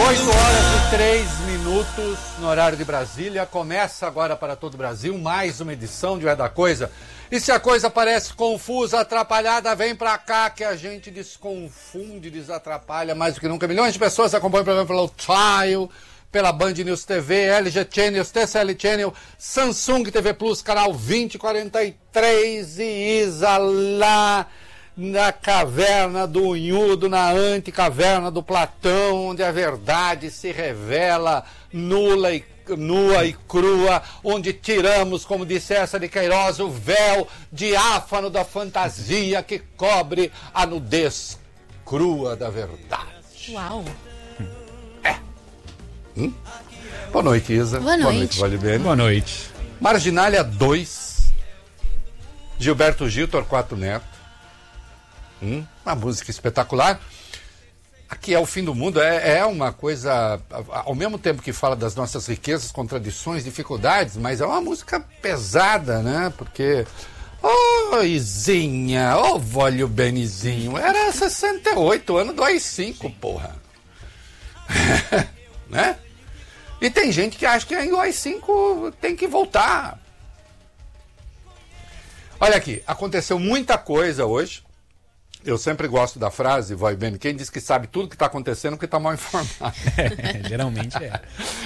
8h03 no horário de Brasília. Começa agora para todo o Brasil mais uma edição de É da Coisa. E se a coisa parece confusa, atrapalhada, vem pra cá que a gente desconfunde, desatrapalha mais do que nunca. Milhões de pessoas acompanham o programa pelo Trial, pela Band News TV, LG Channels, TCL Channel, Samsung TV Plus, canal 2043 e Isa lá na caverna do Unhudo, na anticaverna do Platão, onde a verdade se revela nua e crua, onde tiramos, como disse essa de Queiroz, o véu diáfano da fantasia que cobre a nudez crua da verdade. Uau! Boa noite, Isa. Boa noite. Valibene. Boa noite. Marginália 2, Gilberto Gil, Torquato Neto. Uma música espetacular. Aqui é o fim do mundo, é uma coisa, ao mesmo tempo que fala das nossas riquezas, contradições, dificuldades, mas é uma música pesada, né? Porque, Izinha, vólio Benizinho, era 68, ano do AI-5, porra. Né? E tem gente que acha que ainda o AI-5 tem que voltar. Olha aqui, aconteceu muita coisa hoje. Eu sempre gosto da frase, vai bem, quem diz que sabe tudo que está acontecendo porque está mal informado. Geralmente é.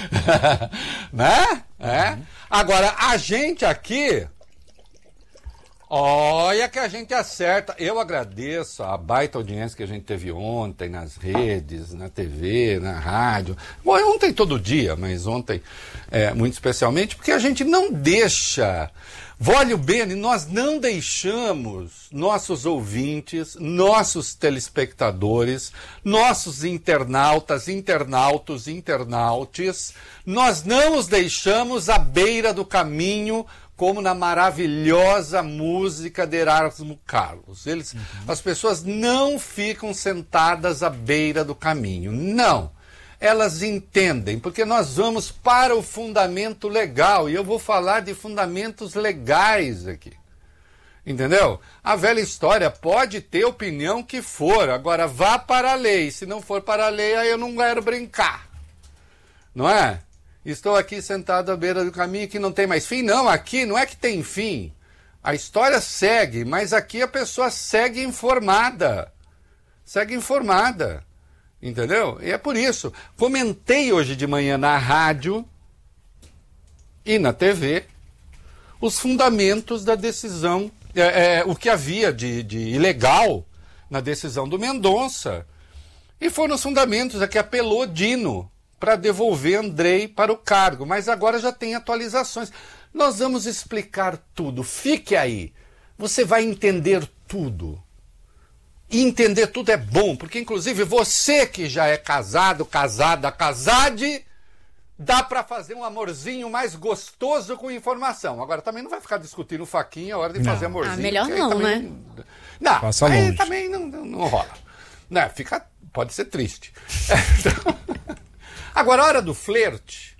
Né? Uhum. Agora, a gente aqui, olha que a gente acerta. Eu agradeço a baita audiência que a gente teve ontem nas redes, na TV, na rádio. Bom, ontem todo dia, mas ontem muito especialmente, porque a gente não deixa... Vólio Bene, nós não deixamos nossos ouvintes, nossos telespectadores, nossos internautas, internautos, internautes, nós não os deixamos à beira do caminho, como na maravilhosa música de Erasmo Carlos. As pessoas não ficam sentadas à beira do caminho, não. Elas entendem, porque nós vamos para o fundamento legal, e eu vou falar de fundamentos legais aqui, entendeu? A velha história pode ter opinião que for, agora vá para a lei, se não for para a lei, aí eu não quero brincar, não é? Estou aqui sentado à beira do caminho que não tem mais fim, não, aqui não é que tem fim, a história segue, mas aqui a pessoa segue informada, entendeu? E é por isso. Comentei hoje de manhã na rádio e na TV os fundamentos da decisão, o que havia de ilegal na decisão do Mendonça. E foram os fundamentos a que apelou Dino para devolver Andrei para o cargo. Mas agora já tem atualizações. Nós vamos explicar tudo. Fique aí. Você vai entender tudo. E entender tudo é bom, porque inclusive você que já é casado, casada, casade, dá para fazer um amorzinho mais gostoso com informação. Agora também não vai ficar discutindo faquinha a hora de fazer amorzinho. Melhor não, também, né? Não, passa aí longe. também não rola. Né? Pode ser triste. Agora, a hora do flerte,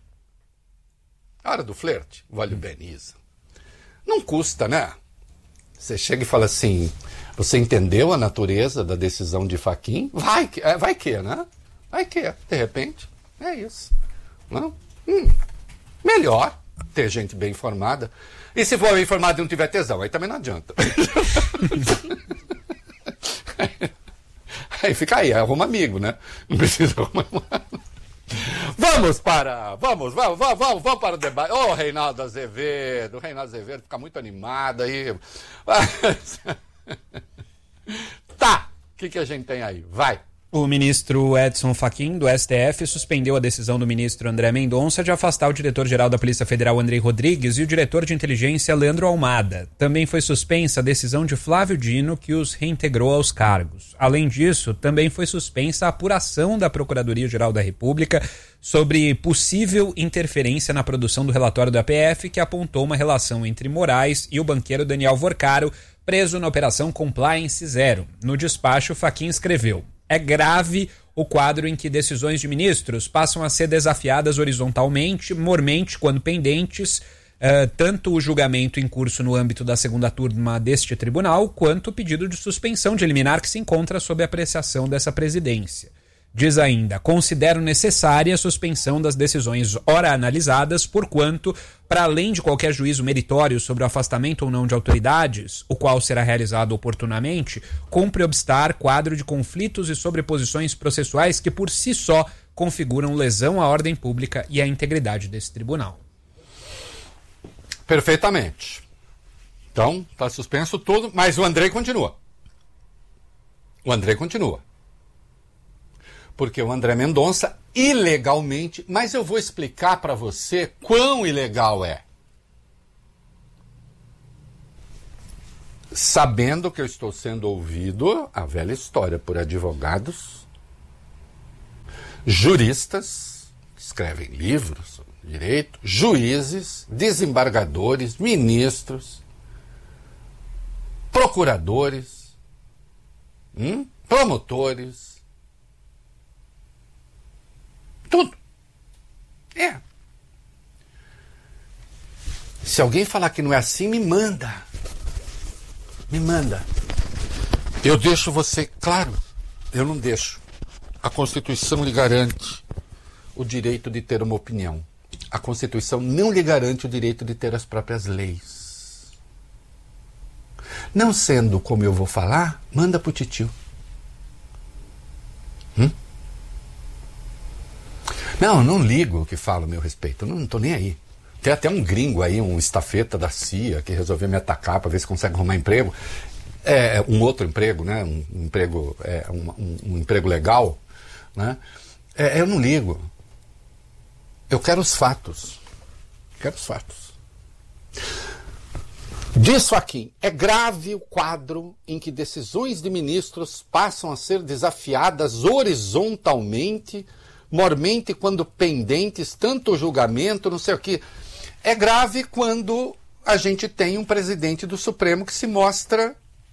vale bem, Isa. Não custa, né? Você chega e fala assim... Você entendeu a natureza da decisão de Fachin? Vai que, né? Vai que, de repente. É isso. Não? Melhor ter gente bem informada. E se for bem informado e não tiver tesão, aí também não adianta. Aí fica aí, arruma amigo, né? Não precisa arrumar. Vamos para o debate. Reinaldo Azevedo fica muito animado aí. Tá, o que a gente tem aí? Vai. O ministro Edson Fachin, do STF, suspendeu a decisão do ministro André Mendonça de afastar o diretor-geral da Polícia Federal, Andrei Rodrigues, e o diretor de inteligência, Leandro Almada. Também foi suspensa a decisão de Flávio Dino, que os reintegrou aos cargos. Além disso, também foi suspensa a apuração da Procuradoria-Geral da República sobre possível interferência na produção do relatório da PF, que apontou uma relação entre Moraes e o banqueiro Daniel Vorcaro, preso na Operação Compliance Zero. No despacho, Fachin escreveu: é grave o quadro em que decisões de ministros passam a ser desafiadas horizontalmente, mormente, quando pendentes, tanto o julgamento em curso no âmbito da segunda turma deste tribunal, quanto o pedido de suspensão de liminar que se encontra sob apreciação dessa presidência. Diz ainda, considero necessária a suspensão das decisões ora analisadas, porquanto, para além de qualquer juízo meritório sobre o afastamento ou não de autoridades, o qual será realizado oportunamente, cumpre obstar quadro de conflitos e sobreposições processuais que por si só configuram lesão à ordem pública e à integridade desse tribunal. Perfeitamente. Então, está suspenso tudo, mas o Andrei continua. O Andrei continua. Porque o André Mendonça, ilegalmente, mas eu vou explicar para você quão ilegal é. Sabendo que eu estou sendo ouvido, a velha história, por advogados, juristas, que escrevem livros sobre direito, juízes, desembargadores, ministros, procuradores, promotores, tudo. Se alguém falar que não é assim, me manda. Me manda. Eu deixo você... Claro, eu não deixo. A Constituição lhe garante o direito de ter uma opinião. A Constituição não lhe garante o direito de ter as próprias leis. Não sendo como eu vou falar, manda pro titio. Não ligo o que fala a meu respeito. Não tô nem aí. Tem até um gringo aí, um estafeta da CIA, que resolveu me atacar para ver se consegue arrumar emprego. Um outro emprego, né? Um emprego legal. Né? Eu não ligo. Eu quero os fatos. Quero os fatos. Diz Fachin, é grave o quadro em que decisões de ministros passam a ser desafiadas horizontalmente, mormente quando pendentes, tanto o julgamento, não sei o quê. É grave quando a gente tem um presidente do Supremo que se mostra,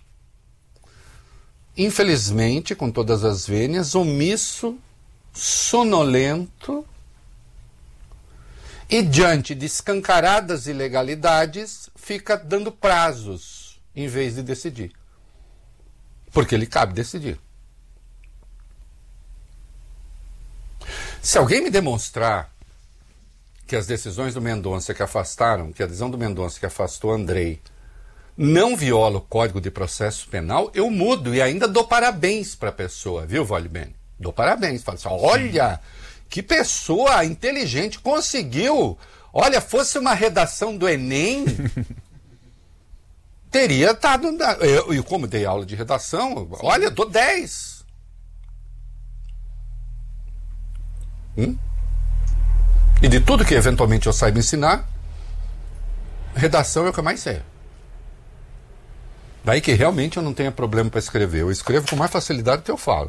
infelizmente, com todas as vênias, omisso, sonolento e, diante de escancaradas ilegalidades, fica dando prazos em vez de decidir. Porque ele cabe decidir. Se alguém me demonstrar que as decisões do Mendonça que afastaram, que a decisão do Mendonça que afastou Andrei não viola o Código de Processo Penal, eu mudo e ainda dou parabéns para a pessoa, viu, Volibene? Dou parabéns. Falo assim, olha, que pessoa inteligente, conseguiu. Olha, fosse uma redação do Enem, teria estado... Eu, como dei aula de redação, olha, dou 10. E de tudo que eventualmente eu saiba ensinar, redação é o que eu mais sei. Daí que realmente eu não tenho problema para escrever. Eu escrevo com mais facilidade do que eu falo.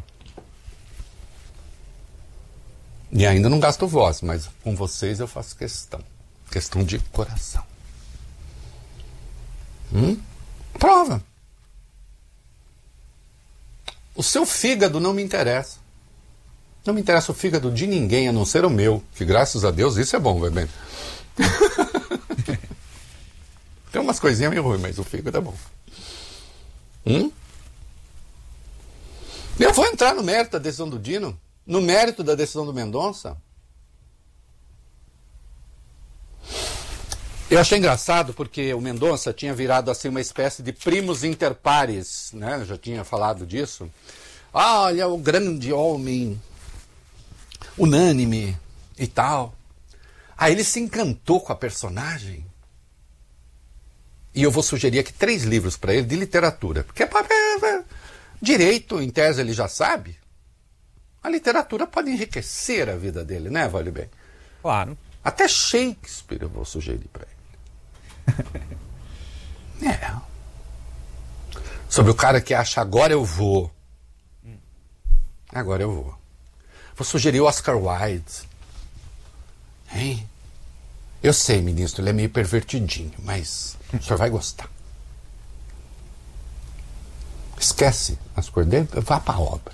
E ainda não gasto voz, mas com vocês eu faço questão. Questão de coração. Prova. O seu fígado não me interessa. Não me interessa o fígado de ninguém, a não ser o meu. Que graças a Deus isso é bom, vai bem. Tem umas coisinhas meio ruins, mas o fígado é bom. Eu vou entrar no mérito da decisão do Dino, no mérito da decisão do Mendonça. Eu achei engraçado porque o Mendonça tinha virado assim uma espécie de primus inter pares, né? Eu já tinha falado disso. Olha, o grande homem, unânime e tal. Aí ele se encantou com a personagem. E eu vou sugerir aqui 3 livros para ele de literatura. Porque direito, em tese, ele já sabe. A literatura pode enriquecer a vida dele, né, Vale Bem? Claro. Até Shakespeare eu vou sugerir para ele. Sobre o cara que acha, agora eu vou. Agora eu vou. Vou sugerir o Oscar Wilde. Hein? Eu sei, ministro, ele é meio pervertidinho, mas o senhor vai gostar. Esquece as cores dele, vá para a obra.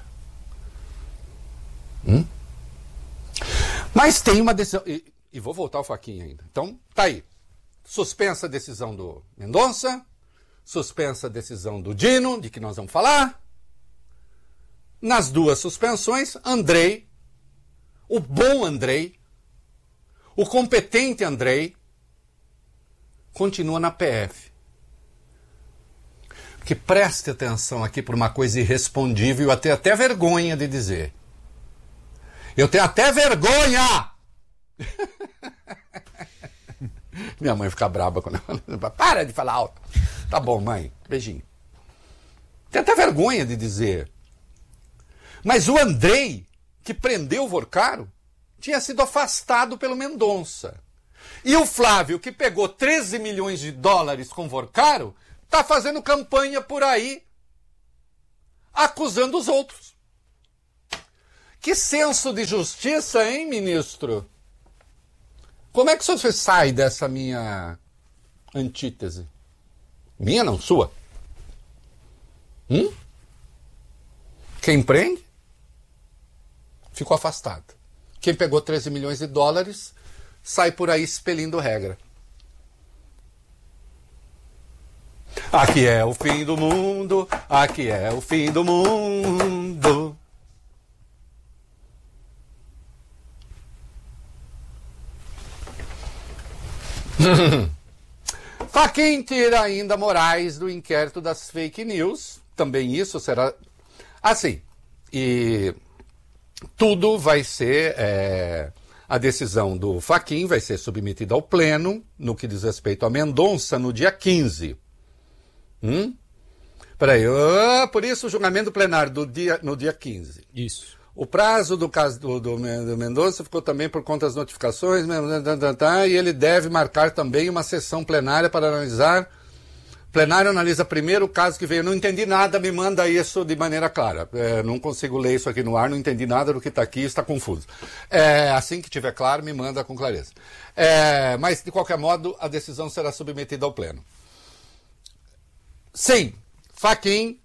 Mas tem uma decisão... E vou voltar ao Fachin ainda. Então, tá aí. Suspensa a decisão do Mendonça, suspensa a decisão do Dino, de que nós vamos falar. nas duas suspensões, Andrei, o bom Andrei, o competente Andrei, continua na PF. Porque preste atenção aqui por uma coisa irrespondível, eu tenho até vergonha de dizer. Eu tenho até vergonha! Minha mãe fica braba quando eu falo. Para de falar alto. Tá bom, mãe. Beijinho. Tenho até vergonha de dizer. Mas o Andrei, que prendeu o Vorcaro, tinha sido afastado pelo Mendonça. E o Flávio, que pegou 13 milhões de dólares com o Vorcaro, está fazendo campanha por aí, acusando os outros. Que senso de justiça, hein, ministro? Como é que você sai dessa minha antítese? Minha não, sua. Quem prende, ficou afastado. Quem pegou 13 milhões de dólares, sai por aí expelindo regra. Aqui é o fim do mundo, aqui é o fim do mundo. Fachin tira ainda Moraes do inquérito das fake news. Também isso será assim. E tudo vai ser... a decisão do Fachin vai ser submetida ao pleno no que diz respeito a Mendonça no dia 15. Peraí, por isso o julgamento plenário no dia 15. Isso. O prazo do caso do Mendonça ficou também por conta das notificações, e ele deve marcar também uma sessão plenária para analisar. Plenário analisa primeiro o caso que veio. Não entendi nada, me manda isso de maneira clara. Não consigo ler isso aqui no ar, não entendi nada do que está aqui, está confuso. Assim que tiver claro, me manda com clareza. Mas, de qualquer modo, a decisão será submetida ao pleno. Sim, Fachin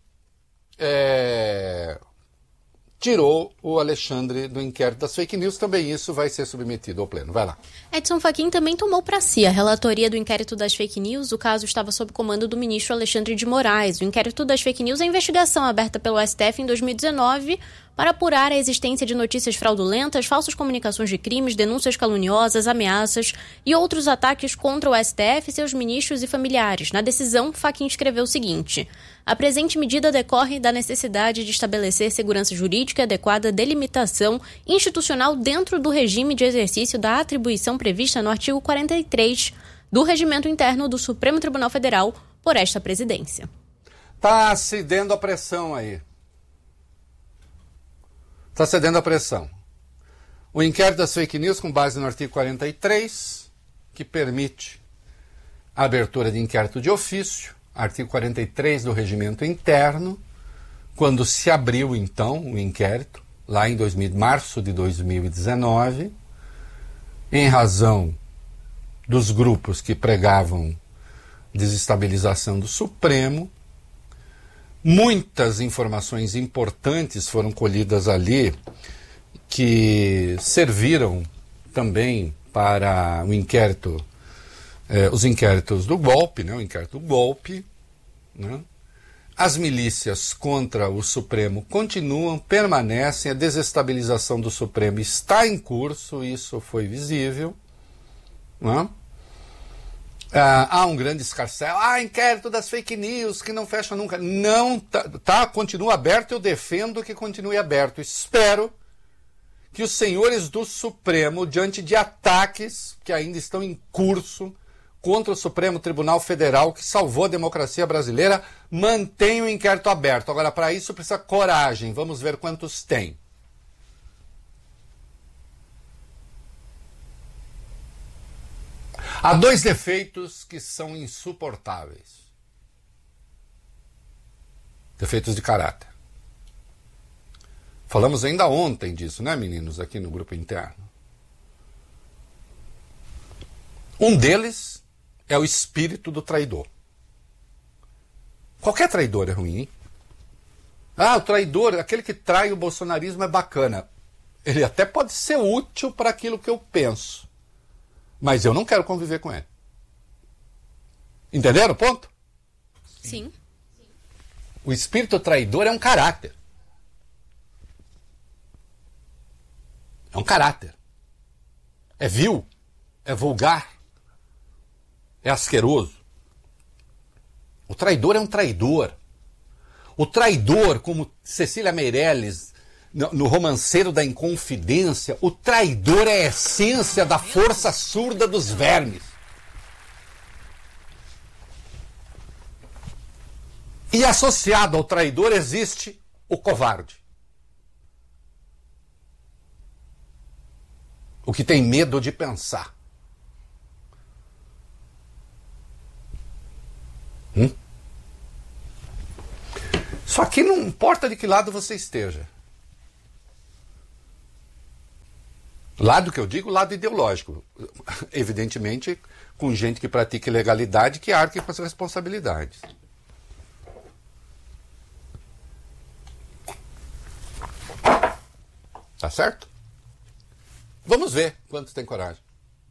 tirou o Alexandre do inquérito das fake news, também isso vai ser submetido ao pleno. Vai lá. Edson Fachin também tomou para si a relatoria do inquérito das fake news. O caso estava sob comando do ministro Alexandre de Moraes. O inquérito das fake news é a investigação aberta pelo STF em 2019 para apurar a existência de notícias fraudulentas, falsas comunicações de crimes, denúncias caluniosas, ameaças e outros ataques contra o STF, seus ministros e familiares. Na decisão, Fachin escreveu o seguinte: a presente medida decorre da necessidade de estabelecer segurança jurídica e adequada delimitação institucional dentro do regime de exercício da atribuição prevista no artigo 43 do Regimento Interno do Supremo Tribunal Federal por esta presidência. Está cedendo a pressão aí. Está cedendo a pressão. O inquérito das fake news, com base no artigo 43, que permite a abertura de inquérito de ofício, artigo 43 do Regimento Interno, quando se abriu, então, o inquérito, lá em março de 2019, em razão dos grupos que pregavam desestabilização do Supremo. Muitas informações importantes foram colhidas ali que serviram também para o inquérito, os inquéritos do golpe, né? O inquérito do golpe, né? As milícias contra o Supremo continuam, permanecem, a desestabilização do Supremo está em curso, isso foi visível, né? Há um grande escarcéu, inquérito das fake news que não fecha nunca. Não, continua aberto, eu defendo que continue aberto. Espero que os senhores do Supremo, diante de ataques que ainda estão em curso contra o Supremo Tribunal Federal, que salvou a democracia brasileira, mantenham o inquérito aberto. Agora, para isso precisa coragem, vamos ver quantos tem. Há dois defeitos que são insuportáveis. Defeitos de caráter. Falamos ainda ontem disso, né, meninos, aqui no grupo interno. Um deles é o espírito do traidor. Qualquer traidor é ruim, hein? O traidor, aquele que trai o bolsonarismo é bacana. Ele até pode ser útil para aquilo que eu penso. Mas eu não quero conviver com ele. Entenderam o ponto? Sim. O espírito traidor é um caráter. É um caráter. É vil. É vulgar. É asqueroso. O traidor é um traidor. O traidor, como Cecília Meirelles, no Romanceiro da Inconfidência, o traidor é a essência da força surda dos vermes. E associado ao traidor existe o covarde. O que tem medo de pensar. Só que não importa de que lado você esteja. Lado que eu digo, lado ideológico. Evidentemente, com gente que pratica ilegalidade, que arque com as responsabilidades. Tá certo? Vamos ver quantos tem coragem.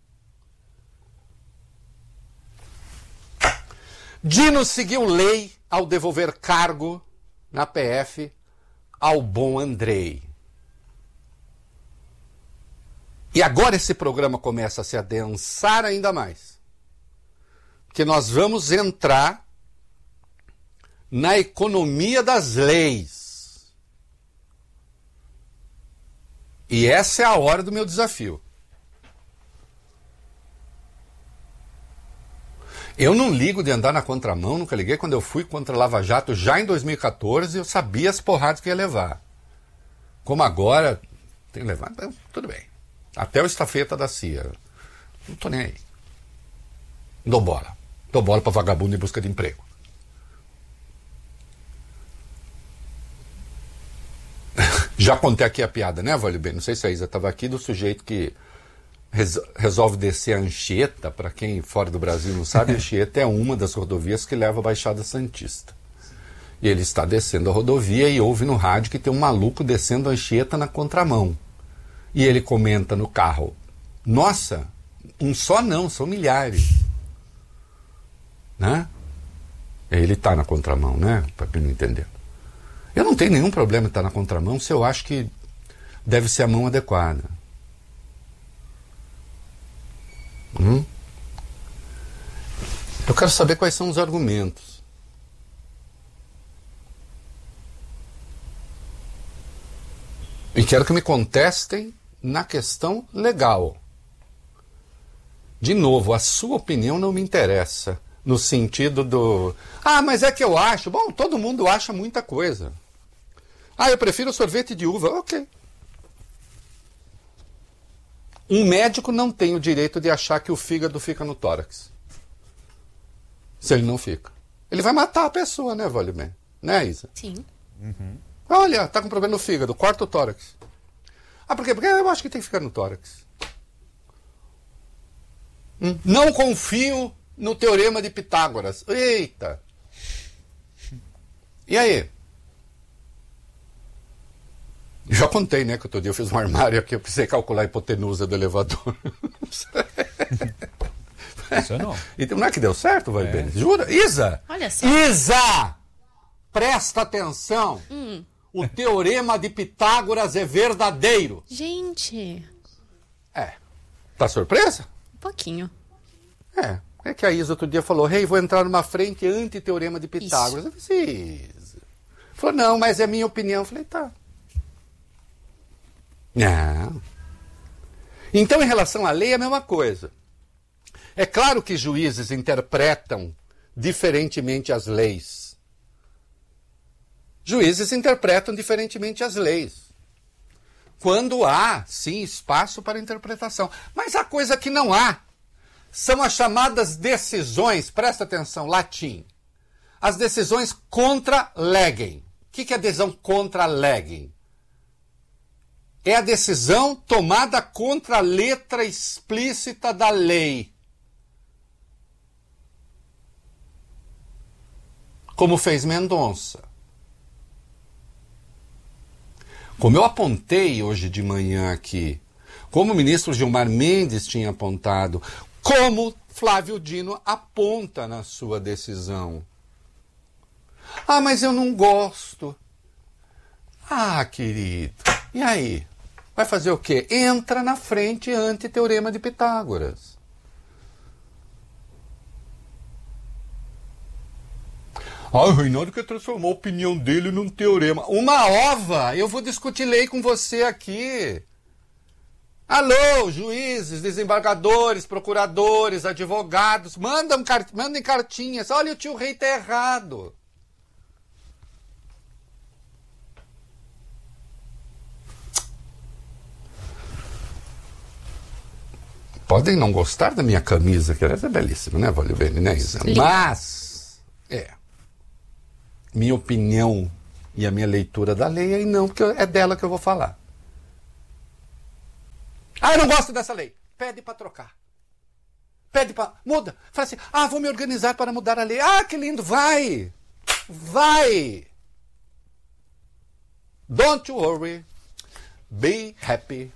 Dino seguiu lei ao devolver cargo na PF ao bom Andrei. E agora esse programa começa a se adensar ainda mais. Que nós vamos entrar na economia das leis. E essa é a hora do meu desafio. Eu não ligo de andar na contramão, nunca liguei. Quando eu fui contra a Lava Jato, já em 2014, eu sabia as porradas que ia levar. Como agora, tem que levar, então, tudo bem. Até o estafeta da CIA. Não tô nem aí. Não dou bola. Dou bola pra vagabundo em busca de emprego. Já contei aqui a piada, né, Vale Bem? Não sei se a Isa estava aqui, do sujeito que resolve descer a Anchieta. Para quem fora do Brasil não sabe, a Anchieta é uma das rodovias que leva a Baixada Santista. E ele está descendo a rodovia e ouve no rádio que tem um maluco descendo a Anchieta na contramão. E ele comenta no carro: nossa, um só não, são milhares. Né? E ele está na contramão, né? Para quem não entendeu. Eu não tenho nenhum problema em estar na contramão se eu acho que deve ser a mão adequada. Eu quero saber quais são os argumentos. E quero que me contestem na questão legal. De novo, a sua opinião não me interessa. No sentido do... ah, mas é que eu acho... bom, todo mundo acha muita coisa. Ah, eu prefiro sorvete de uva. Ok. Um médico não tem o direito de achar que o fígado fica no tórax. Se ele não fica. Ele vai matar a pessoa, né, Vale Bem? Né, Isa? Sim. Uhum. Olha, tá com problema no fígado, corta o tórax. Ah, por quê? Porque eu acho que tem que ficar no tórax. Não confio no teorema de Pitágoras. Eita! E aí? Já contei, né, que outro dia eu fiz um armário aqui, eu precisei calcular a hipotenusa do elevador. Isso não. Então, não é que deu certo, Vai Bem? Jura? Isa! Olha só. Isa! Presta atenção! O teorema de Pitágoras é verdadeiro. Gente, Tá surpresa? um pouquinho. É que a Isa outro dia falou: hey, vou entrar numa frente anti-teorema de Pitágoras. Eu disse: Isa. Falou: não, mas é minha opinião. Eu falei: tá. Não. Então, em relação à lei, é a mesma coisa. É claro que juízes interpretam diferentemente as leis. Juízes interpretam diferentemente as leis. Quando há, sim, espaço para interpretação. Mas a coisa que não há são as chamadas decisões, presta atenção, latim. As decisões contra legem. O que é decisão contra legem? É a decisão tomada contra a letra explícita da lei. Como fez Mendonça. Como eu apontei hoje de manhã aqui, como o ministro Gilmar Mendes tinha apontado, como Flávio Dino aponta na sua decisão. Ah, mas eu não gosto. Ah, querido, e aí? Vai fazer o quê? Entra na frente anti-teorema de Pitágoras. O Reinaldo que transformou a opinião dele num teorema. Uma ova! Eu vou discutir lei com você aqui. Alô, juízes, desembargadores, procuradores, advogados, mandem cartinhas. Olha, o tio Rei tá errado. Podem não gostar da minha camisa, que ela é belíssima, né, Vale Bene, né, Isa? Mas, minha opinião e a minha leitura da lei aí não, porque é dela que eu vou falar. Eu não gosto dessa lei. Pede para trocar. Pede para... Muda. Fala assim, vou me organizar para mudar a lei. Que lindo, vai. Vai. Don't worry. Be happy.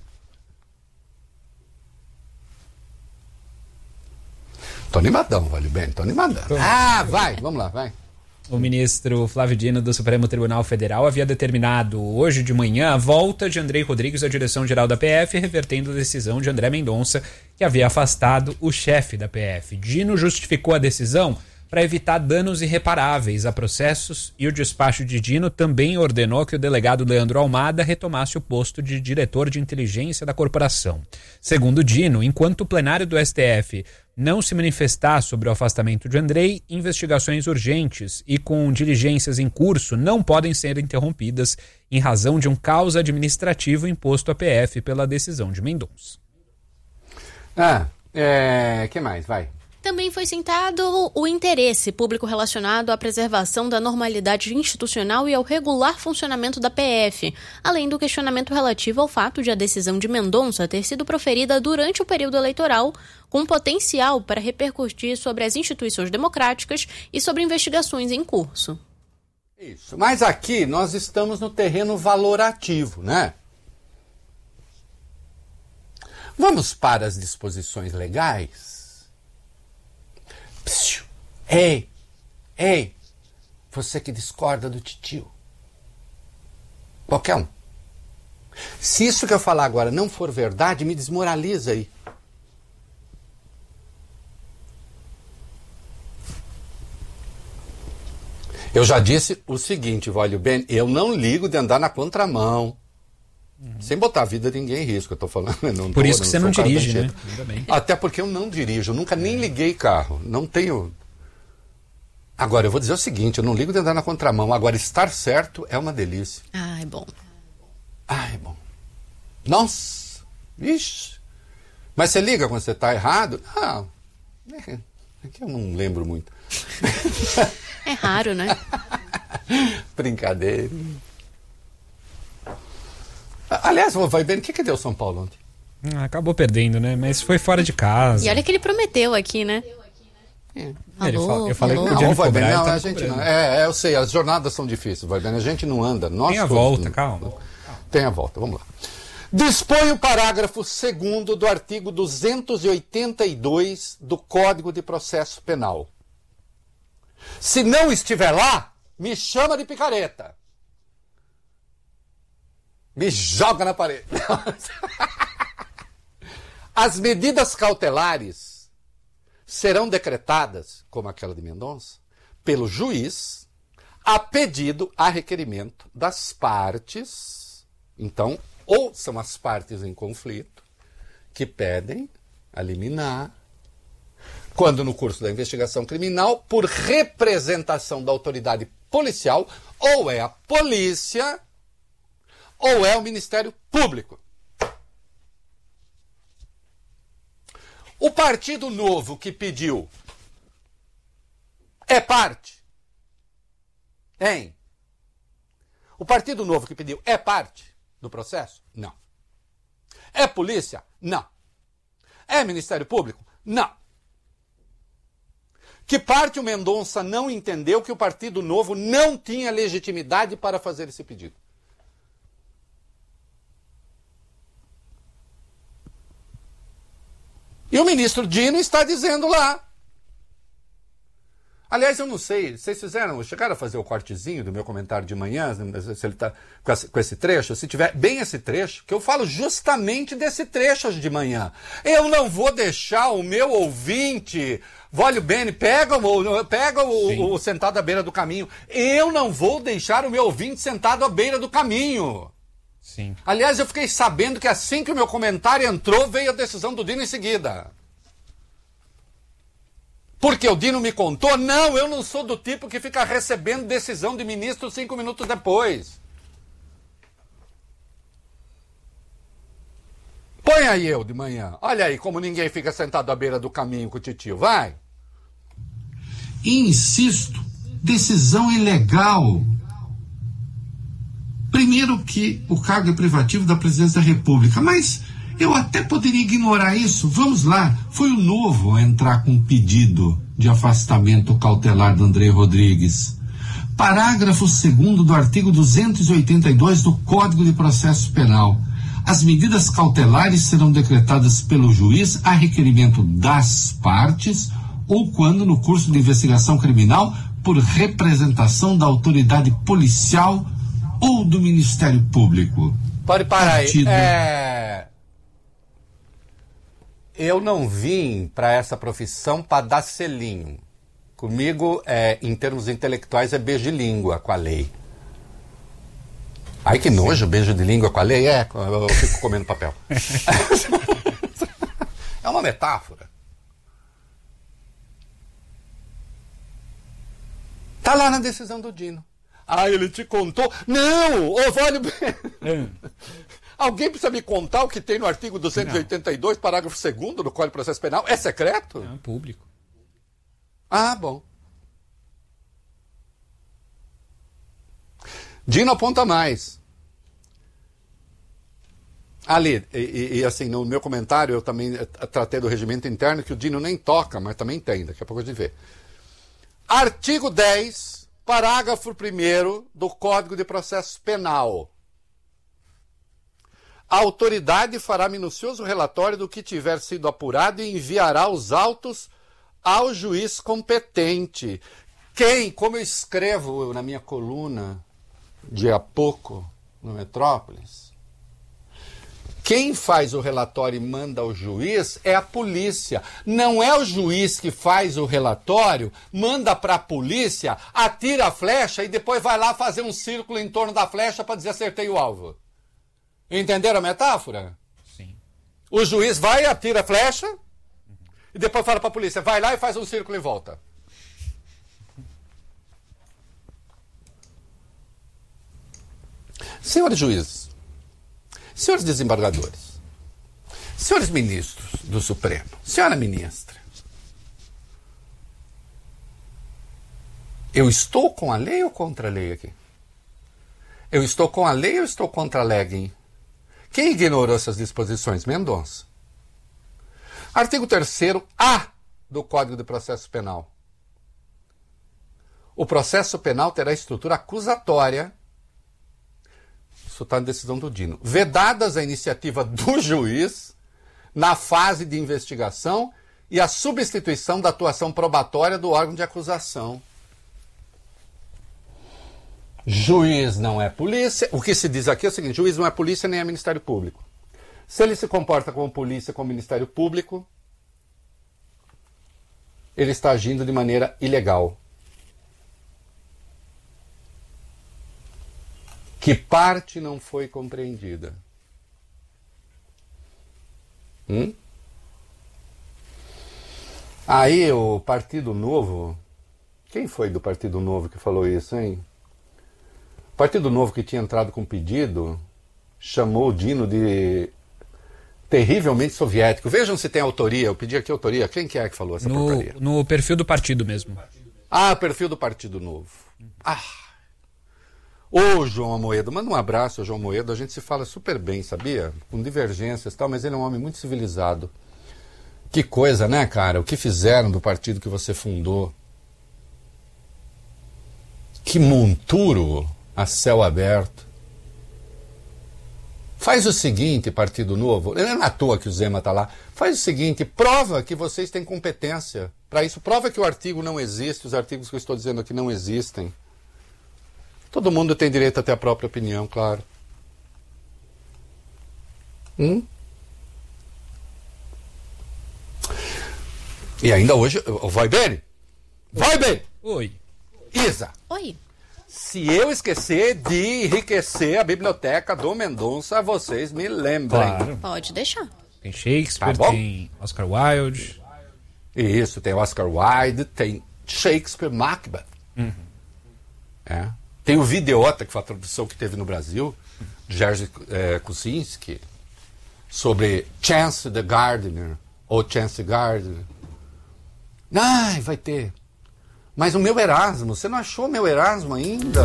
Tô animadão, Vale Bene, tô animadão. Vai, vamos lá, vai. O ministro Flávio Dino do Supremo Tribunal Federal havia determinado hoje de manhã a volta de Andrei Rodrigues à direção-geral da PF, revertendo a decisão de André Mendonça, que havia afastado o chefe da PF. Dino justificou a decisão para evitar danos irreparáveis a processos e o despacho de Dino também ordenou que o delegado Leandro Almada retomasse o posto de diretor de inteligência da corporação. Segundo Dino, enquanto o plenário do STF não se manifestar sobre o afastamento de Andrei, investigações urgentes e com diligências em curso não podem ser interrompidas em razão de um caos administrativo imposto à PF pela decisão de Mendonça. Que mais? Vai. Também foi citado o interesse público relacionado à preservação da normalidade institucional e ao regular funcionamento da PF, além do questionamento relativo ao fato de a decisão de Mendonça ter sido proferida durante o período eleitoral, com potencial para repercutir sobre as instituições democráticas e sobre investigações em curso. Isso, mas aqui nós estamos no terreno valorativo, né? Vamos para as disposições legais? Psiu. Ei, você que discorda do titio. Qualquer um. Se isso que eu falar agora não for verdade, me desmoraliza aí. Eu já disse o seguinte, Vale Bene, eu não ligo de andar na contramão. Sem botar a vida de ninguém em risco, eu tô falando. Por isso que você não dirige, né? Até porque eu não dirijo, nunca nem liguei carro. Não tenho... Agora, eu vou dizer o seguinte, eu não ligo de andar na contramão. Agora, estar certo é uma delícia. É bom. É bom. Nossa! Ixi! Mas você liga quando você tá errado? Aqui eu não lembro muito. É raro, né? Brincadeira. Aliás, vai bem, o que deu São Paulo ontem? Acabou perdendo, né? Mas foi fora de casa. E olha que ele prometeu aqui, né? Eu falei que podia não, vai bem, cobrar, não, a gente não. Eu sei, as jornadas são difíceis, vai bem, a gente não anda. Tem a volta, calma. Tem a volta, vamos lá. Dispõe o parágrafo 2º do artigo 282 do Código de Processo Penal. Se não estiver lá, me chama de picareta. Me joga na parede. As medidas cautelares serão decretadas, como aquela de Mendonça, pelo juiz, a pedido, a requerimento das partes. Então, ou são as partes em conflito que pedem a liminar, quando no curso da investigação criminal, por representação da autoridade policial, ou é a polícia, ou é o Ministério Público. O Partido Novo que pediu é parte? Hein? O Partido Novo que pediu é parte do processo? Não. É polícia? Não. É Ministério Público? Não. Que parte o Mendonça não entendeu que o Partido Novo não tinha legitimidade para fazer esse pedido? E o ministro Dino está dizendo lá. Aliás, eu não sei, vocês chegaram a fazer o cortezinho do meu comentário de manhã, se ele está com esse trecho, se tiver bem esse trecho, que eu falo justamente desse trecho de manhã. Eu não vou deixar o meu ouvinte, Vólio Bene, pega o sentado à beira do caminho. Eu não vou deixar o meu ouvinte sentado à beira do caminho. Sim. Aliás, eu fiquei sabendo que assim que o meu comentário entrou, veio a decisão do Dino em seguida. Porque o Dino me contou? Não, eu não sou do tipo que fica recebendo decisão de ministro 5 minutos depois. Põe aí eu de manhã. Olha aí como ninguém fica sentado à beira do caminho com o titio. Vai. E insisto, decisão ilegal. Primeiro que o cargo é privativo da presidência da República, mas eu até poderia ignorar isso. Vamos lá, foi o Novo a entrar com um pedido de afastamento cautelar do André Rodrigues. Parágrafo 2º do artigo 282 do Código de Processo Penal. As medidas cautelares serão decretadas pelo juiz a requerimento das partes ou quando no curso de investigação criminal por representação da autoridade policial ou do Ministério Público. Pode parar aí. Eu não vim para essa profissão para dar selinho. Comigo, em termos intelectuais, é beijo de língua com a lei. Ai, que nojo, beijo de língua com a lei. Eu fico comendo papel. É uma metáfora. Tá lá na decisão do Dino. Ah, ele te contou? Não! Ô, Vólio Bene! Alguém precisa me contar o que tem no artigo 282, parágrafo 2º do Código de Processo Penal? É secreto? É público. Ah, bom. Dino aponta mais. Ali, e assim, no meu comentário eu também tratei do regimento interno, que o Dino nem toca, mas também tem, daqui a pouco a gente vê. Artigo 10, parágrafo 1º do Código de Processo Penal. A autoridade fará minucioso relatório do que tiver sido apurado e enviará os autos ao juiz competente. Quem, como eu escrevo na minha coluna de há pouco no Metrópolis, quem faz o relatório e manda ao juiz é a polícia. Não é o juiz que faz o relatório, manda para a polícia, atira a flecha e depois vai lá fazer um círculo em torno da flecha para dizer acertei o alvo. Entenderam a metáfora? Sim. O juiz vai, atira a flecha e depois fala para a polícia, vai lá e faz um círculo em volta. Senhores juízes, senhores desembargadores, senhores ministros do Supremo, senhora ministra, eu estou com a lei ou contra a lei aqui? Eu estou com a lei ou estou contra a lei? Quem ignorou essas disposições? Mendonça. Artigo 3º-A do Código de Processo Penal. O processo penal terá estrutura acusatória. Isso está na decisão do Dino. Vedadas a iniciativa do juiz na fase de investigação e a substituição da atuação probatória do órgão de acusação. Juiz não é polícia. O que se diz aqui é o seguinte: juiz não é polícia nem é Ministério Público. Se ele se comporta como polícia, como Ministério Público, ele está agindo de maneira ilegal. Que parte não foi compreendida? Aí o Partido Novo... Quem foi do Partido Novo que falou isso, hein? O Partido Novo, que tinha entrado com pedido, chamou o Dino de terrivelmente soviético. Vejam se tem autoria. Eu pedi aqui autoria. Quem que é que falou essa porcaria? No perfil do partido mesmo. Ah, perfil do Partido Novo. Ô, João Amoedo, manda um abraço ao João Amoedo. A gente se fala super bem, sabia? Com divergências e tal, mas ele é um homem muito civilizado. Que coisa, né, cara? O que fizeram do partido que você fundou? Que monturo a céu aberto. Faz o seguinte, Partido Novo, não é à toa que o Zema está lá, faz o seguinte, prova que vocês têm competência para isso, prova que o artigo não existe, os artigos que eu estou dizendo aqui não existem. Todo mundo tem direito a ter a própria opinião, claro. E ainda hoje, vai bem? Vai bem! Oi. Isa! Oi. Se eu esquecer de enriquecer a biblioteca do Mendonça, vocês me lembrem. Claro. Pode deixar. Tem Shakespeare, Tá bom. tem Oscar Wilde. Isso, tem Oscar Wilde, tem Shakespeare, Macbeth. É. Tem o Videota, que foi a tradução que teve no Brasil, de Jerzy Kosinski, sobre Chance the Gardener, ou Chance Gardner. Ai, vai ter. Mas o meu Erasmo, você não achou meu Erasmo ainda?